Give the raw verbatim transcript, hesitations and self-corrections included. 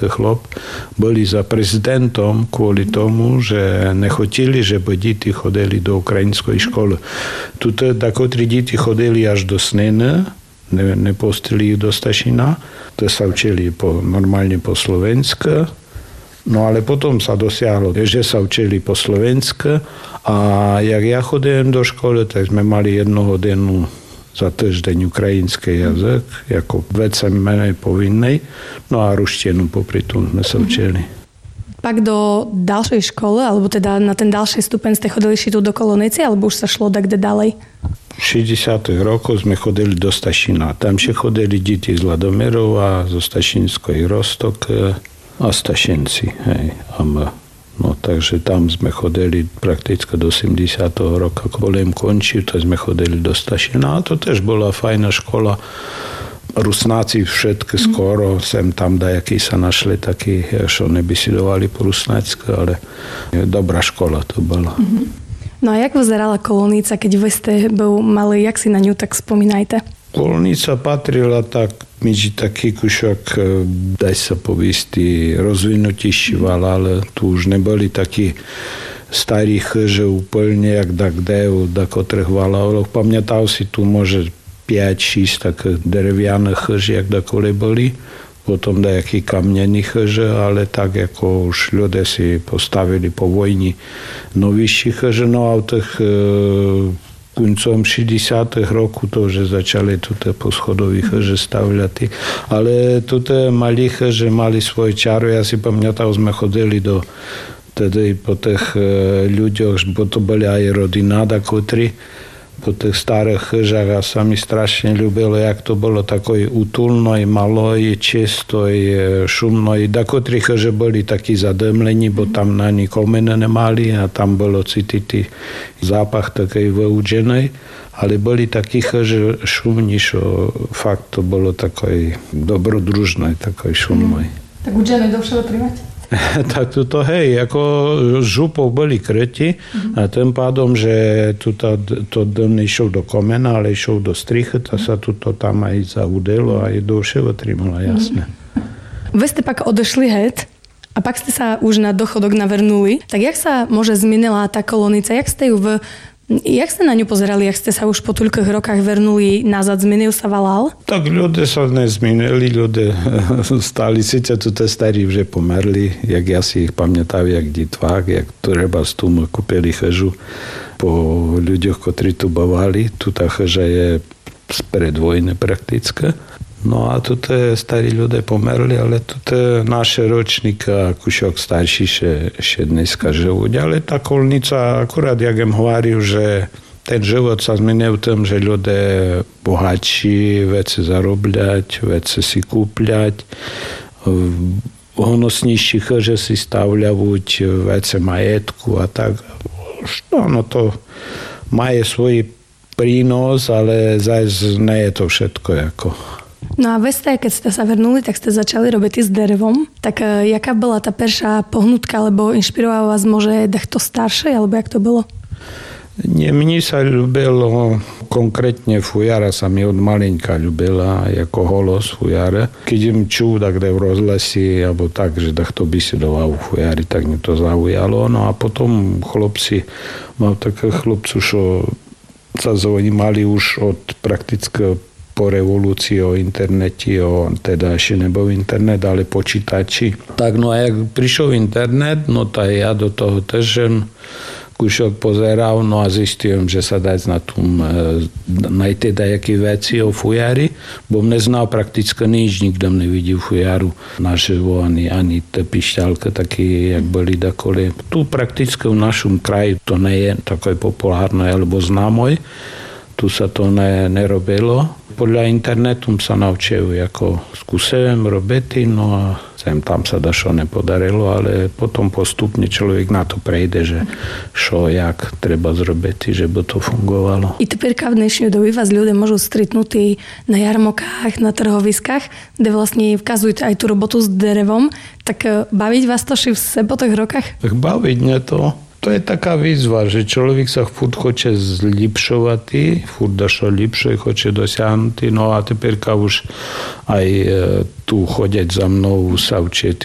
chlop, boli za prezidentom kvôli tomu, že nechotili, že by deti chodili do ukrajinskej školy. Tuto takotri deti chodili až do Snene, ne, nepustili ich do Stašina, to sa učili po, normálne po slovensku. No ale potom sa dosiahlo, že sa učili po slovensku a jak ja chodím do školy, tak sme mali jednohodinu za týždeň ukrajinský jazyk, ako vec menej povinnej, no a ruštinu popri tom sme sa učili. Pak do ďalšej školy, alebo teda na ten ďalší stupeň ste chodili tu do Kolonice, alebo už sa šlo tak kde ďalej? V šesťdesiatych rokoch sme chodili do Stašina. Tam še chodili deti z Ladomerova, zo Stašinskoj Rostok, a Stašenci, hej, a my. No takže tam sme chodili prakticky do osemdesiateho roka. Ako bolem končil, to sme chodili do Stašina. A to tiež bola fajná škola. Rusnáci všetky skoro, sem tam dajakí sa našli takí, čo nebysidovali po rusnácky, ale dobrá škola to bola. No a jak vyzerala Kolonica, keď vy ste mali, jak si na ňu tak spomínajte? Kolonica patrila tak medzi taký kušok, daj sa povieť, rozvinutejší val, ale tu už neboli takí starí chyže úplne, jak da kde, da kotrých valov. Pamiętał si tu może päť šesť takých derevianých chyži, jak da kole boli. Potom dajaký kamnený chyže, ale tak ako už ľudia si postavili po vojni novyšší chyže. No a v tých koncom šesťdesiatych rokov to už začali tuto poschodové chyže stavľať. Ale tuto mali chyže mali svoj čaro. Ja si pamätám, sme chodili do tedy po tých ľuďoch, bo to boli aj rodina, kotri po tých starých chyžach a sa mi strašne ľúbilo, jak to bolo takoj utulnoj, maloj, čistoj, šumnoj. Dakotri chyže boli takí zademlení, bo tam na ni komene nemali a tam bolo cítiť zápach takej vyučenej. Ale boli takí chyže šumní, čo fakt to bolo takoj dobrodružnej, takoj šumnej. Tak učené dovšeho trivať? Tak toto, hej, ako župov boli kreti mm-hmm. a tým pádom, že tuto, to nešiel do komena, ale išiel do strichy, to sa tuto tam aj zaudelo a aj do všeho trimala, jasne. Mm-hmm. Vy ste pak odešli het a pak ste sa už na dochodok navrnuli. Tak jak sa môže zmenila tá Kolonica? Jak ste ju v Jak ste na ňu pozerali, jak ste sa už po toľkých rokách vernuli nazad? Zmenil sa valal? Tak ľudia sa nezmenili, ľudia stáli, síce tuto starí už pomerli, jak ja si ich pamätám, jak ditvák, jak treba z tomu kúpili chyžu po ľuďoch, ktorí tu bavali. Tuta chyža je spred vojny prakticky. No a tuto starí ľudia pomerli, ale tuto naše ročníka, kušok starší, še dneska život. Ale tá Kolonica, akurát, jak im hovoril, že ten život sa zmenil tým, že ľudia bohatší, veci zarobľať, veci si kúpľať, honosnejší chyže si stavľavuť, veci majetku a tak. No, no to maje svoj prínos, ale zajs nie je to všetko ako... No a vy ste, keď ste sa vernuli, tak ste začali robiť s derevom. Tak jaká bola tá perša pohnutka, alebo inšpirovala vás môže dechto staršie, alebo jak to bolo? Nie, mne sa ľúbilo, konkrétne fujara sa mi od malinka ľúbila, ako holos fujare. Keď im čú, tak kde v rozlesi, alebo tak, že dechto by si doval fujari, tak mi to zaujalo. No a potom chlopci, mám také chlopcu, čo sa zaujímali už od praktického po revolúcii o internete, o, teda ešte nebol internet, ale počítači. Tak no a jak prišiel internet, no tak ja do toho tež kúšok pozeral, no a zistil, že sa dá na tom najti dajaké veci o fujari, bo mne znal prakticky nič, nikto nevidel fujaru naživo, ani, ani te pišťalky také, jak boli dakoli. Tu prakticky v našom kraji to nie je také populárne alebo známoj. Tu sa to ne, nerobilo. Podľa internetu sa naučil, ako skúsujem robiť, no a sem tam sa dašo nepodarilo, ale potom postupne človek na to prejde, že čo, jak treba zrobiť, že by to fungovalo. I teďka v dnešnej dobe vás ľudia môžu stretnúť na jarmokách, na trhoviskách, kde vlastne vkazujete aj tú robotu s derevom. Tak baviť vás to v sebe po tých rokách? Tak baviť mňa to. To je taká výzva, že človek sa furt chce zlepšovať, furt dašo lepšie chce dosiahnuť, no a teďka už aj tu chodiť za mnou sa učiť